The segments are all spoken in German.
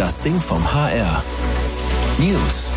Das Ding vom HR. News.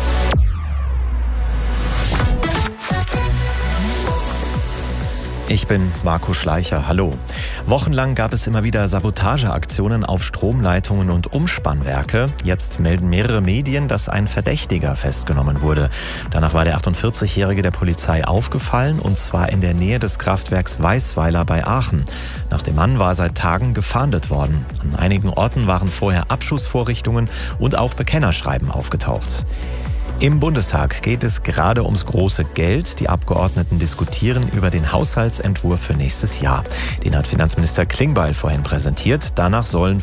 Ich bin Marco Schleicher. Hallo. Wochenlang gab es immer wieder Sabotageaktionen auf Stromleitungen und Umspannwerke. Jetzt melden mehrere Medien, dass ein Verdächtiger festgenommen wurde. Danach war der 48-Jährige der Polizei aufgefallen, und zwar in der Nähe des Kraftwerks Weißweiler bei Aachen. Nach dem Mann war seit Tagen gefahndet worden. An einigen Orten waren vorher Abschussvorrichtungen und auch Bekennerschreiben aufgetaucht. Im Bundestag geht es gerade ums große Geld. Die Abgeordneten diskutieren über den Haushaltsentwurf für nächstes Jahr. Den hat Finanzminister Klingbeil vorhin präsentiert. Danach sollen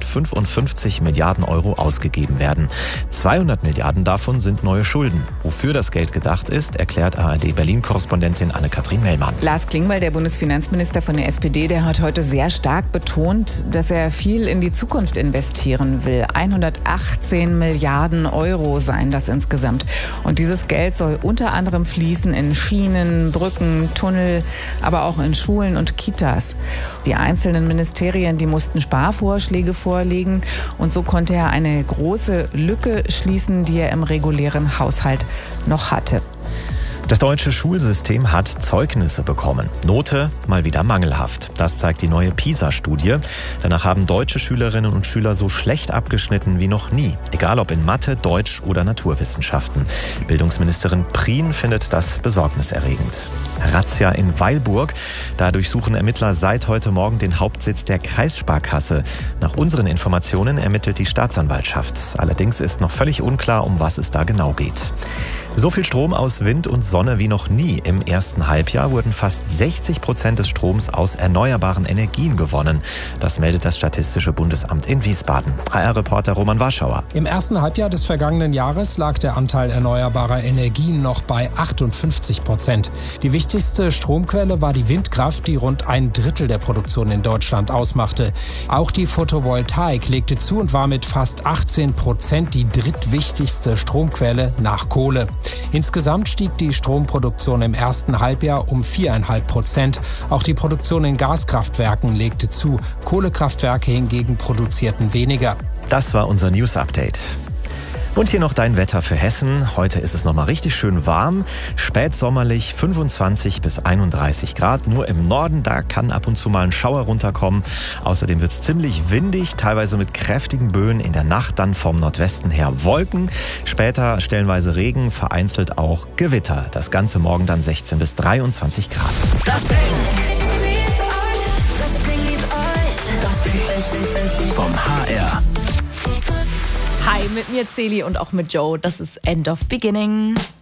555 Milliarden Euro ausgegeben werden. 200 Milliarden davon sind neue Schulden. Wofür das Geld gedacht ist, erklärt ARD-Berlin-Korrespondentin Anne-Kathrin Mellmann. Lars Klingbeil, der Bundesfinanzminister von der SPD, der hat heute sehr stark betont, dass er viel in die Zukunft investieren will. 118 Milliarden Euro seien das insgesamt. Und dieses Geld soll unter anderem fließen in Schienen, Brücken, Tunnel, aber auch in Schulen und Kitas. Die einzelnen Ministerien, die mussten Sparvorschläge vorlegen, und so konnte er eine große Lücke schließen, die er im regulären Haushalt noch hatte. Das deutsche Schulsystem hat Zeugnisse bekommen. Note mal wieder mangelhaft. Das zeigt die neue PISA-Studie. Danach haben deutsche Schülerinnen und Schüler so schlecht abgeschnitten wie noch nie. Egal ob in Mathe, Deutsch oder Naturwissenschaften. Bildungsministerin Prien findet das besorgniserregend. Razzia in Weilburg. Da durchsuchen Ermittler seit heute Morgen den Hauptsitz der Kreissparkasse. Nach unseren Informationen ermittelt die Staatsanwaltschaft. Allerdings ist noch völlig unklar, um was es da genau geht. So viel Strom aus Wind und Sonne wie noch nie. Im ersten Halbjahr wurden fast 60% des Stroms aus erneuerbaren Energien gewonnen. Das meldet das Statistische Bundesamt in Wiesbaden. HR-Reporter Roman Warschauer. Im ersten Halbjahr des vergangenen Jahres lag der Anteil erneuerbarer Energien noch bei 58%. Die wichtigste Stromquelle war die Windkraft, die rund ein Drittel der Produktion in Deutschland ausmachte. Auch die Photovoltaik legte zu und war mit fast 18% die drittwichtigste Stromquelle nach Kohle. Insgesamt stieg die Stromproduktion im ersten Halbjahr um 4,5%. Auch die Produktion in Gaskraftwerken legte zu. Kohlekraftwerke hingegen produzierten weniger. Das war unser News-Update. Und hier noch dein Wetter für Hessen. Heute ist es nochmal richtig schön warm. Spätsommerlich 25 bis 31 Grad. Nur im Norden, da kann ab und zu mal ein Schauer runterkommen. Außerdem wird es ziemlich windig, teilweise mit kräftigen Böen. In der Nacht dann vom Nordwesten her Wolken. Später stellenweise Regen, vereinzelt auch Gewitter. Das Ganze morgen dann 16 bis 23 Grad. Das Ding liebt euch. Das Ding vom HR. Hi, mit mir Celi und auch mit Joe. Das ist End of Beginning.